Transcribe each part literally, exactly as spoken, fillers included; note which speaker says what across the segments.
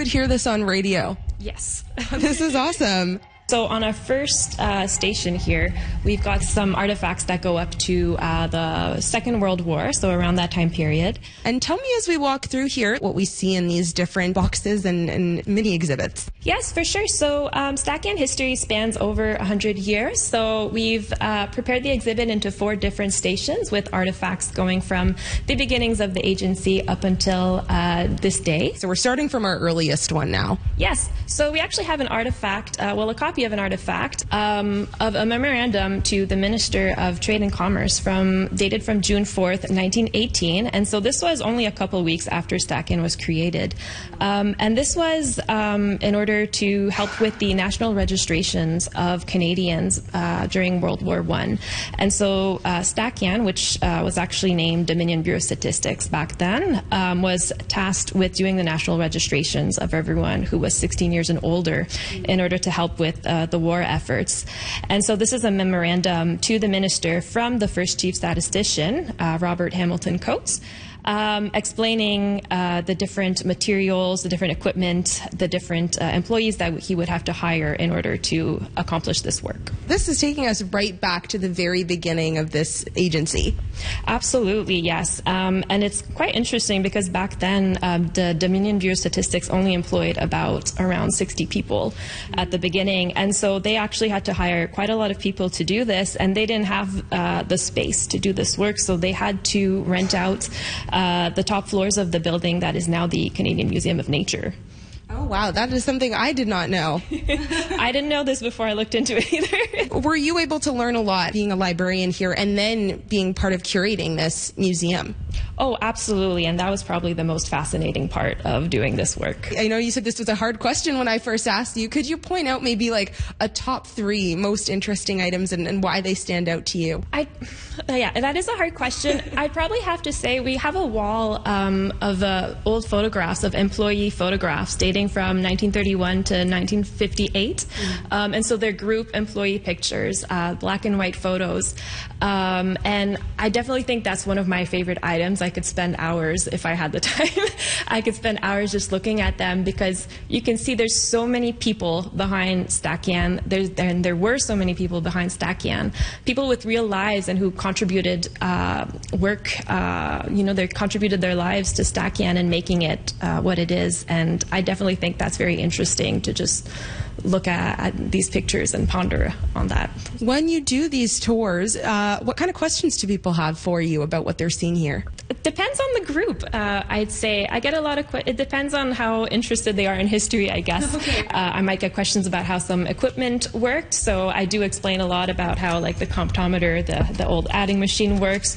Speaker 1: hear this on radio.
Speaker 2: Yes.
Speaker 1: This is awesome.
Speaker 2: So on our first uh, station here, we've got some artifacts that go up to uh, the Second World War, so around that time period.
Speaker 1: And tell me as we walk through here what we see in these different boxes and, and mini exhibits.
Speaker 2: Yes, for sure. So um, Stackyan history spans over one hundred years. So we've uh, prepared the exhibit into four different stations with artifacts going from the beginnings of the agency up until uh, this day.
Speaker 1: So we're starting from our earliest one now.
Speaker 2: Yes. So we actually have an artifact, uh, well, a copy of an artifact um, of a memorandum to the Minister of Trade and Commerce from dated from June fourth, nineteen eighteen. And so this was only a couple weeks after Stackyan was created. Um, and this was um, in order to help with the national registrations of Canadians uh, during World War One. And so uh, Stackyan, which uh, was actually named Dominion Bureau of Statistics back then, um, was tasked with doing the national registrations of everyone who was sixteen years and older in order to help with uh, the war efforts. And so this is a memorandum to the minister from the first chief statistician, uh, Robert Hamilton Coates, Um, explaining uh, the different materials, the different equipment, the different uh, employees that he would have to hire in order to accomplish this work.
Speaker 1: This is taking us right back to the very beginning of this agency.
Speaker 2: Absolutely, yes. Um, and it's quite interesting because back then um, the Dominion Bureau of Statistics only employed about around sixty people at the beginning. And so they actually had to hire quite a lot of people to do this, and they didn't have uh, the space to do this work, so they had to rent out Uh, the top floors of the building that is now the Canadian Museum of Nature.
Speaker 1: Oh, wow. That is something I did not know.
Speaker 2: I didn't know this before I looked into it either.
Speaker 1: Were you able to learn a lot being a librarian here and then being part of curating this museum?
Speaker 2: Oh, absolutely. And that was probably the most fascinating part of doing this work.
Speaker 1: I know you said this was a hard question when I first asked you. Could you point out maybe like a top three most interesting items and, and why they stand out to you?
Speaker 2: I, yeah, that is a hard question. I'd probably have to say we have a wall um, of uh, old photographs, of employee photographs dating from nineteen thirty-one to nineteen fifty-eight. Mm-hmm. um, and so they're group employee pictures, uh, black and white photos. Um, and I definitely think that's one of my favorite items. I could spend hours if I had the time. I could spend hours just looking at them because you can see there's so many people behind Stackyan. There's, and there were so many people behind Stackyan. People with real lives and who contributed uh, work, uh, you know, they contributed their lives to Stackyan and making it uh, what it is. And I definitely think that's very interesting to just look at, at these pictures and ponder on that.
Speaker 1: When you do these tours, uh, what kind of questions do people have for you about what they're seeing here?
Speaker 2: It depends on the group, uh, I'd say. I get a lot of que- it depends on how interested they are in history, I guess. Okay. Uh, I might get questions about how some equipment worked, so I do explain a lot about how like the comptometer, the, the old adding machine works.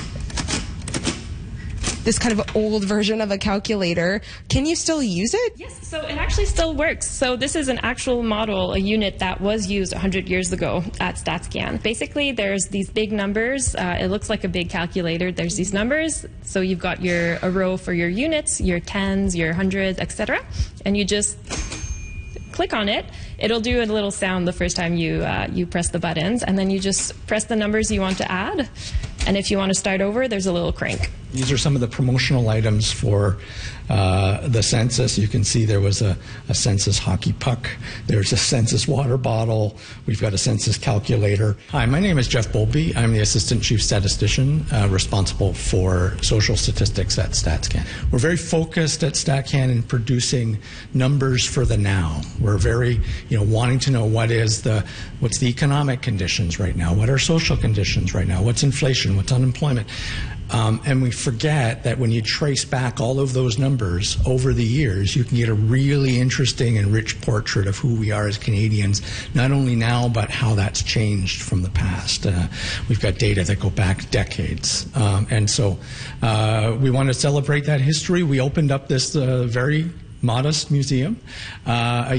Speaker 1: This kind of old version of a calculator. Can you still use it?
Speaker 2: Yes, so it actually still works. So this is an actual model, a unit that was used one hundred years ago at StatScan. Basically, there's these big numbers. Uh, it looks like a big calculator. There's these numbers. So you've got your a row for your units, your tens, your hundreds, et cetera. And you just click on it. It'll do a little sound the first time you uh, you press the buttons, and then you just press the numbers you want to add. And if you want to start over, there's a little crank.
Speaker 3: These are some of the promotional items for uh, the census. You can see there was a, a census hockey puck. There's a census water bottle. We've got a census calculator. Hi, my name is Jeff Bowlby. I'm the Assistant Chief Statistician uh, responsible for social statistics at StatScan. We're very focused at StatCan in producing numbers for the now. We're very, you know, wanting to know what is the, what's the economic conditions right now, what are social conditions right now, what's inflation, what's unemployment. Um, and we forget that when you trace back all of those numbers over the years, you can get a really interesting and rich portrait of who we are as Canadians, not only now, but how that's changed from the past. Uh, we've got data that go back decades. Um, and so uh, we want to celebrate that history. We opened up this uh, very modest museum uh, a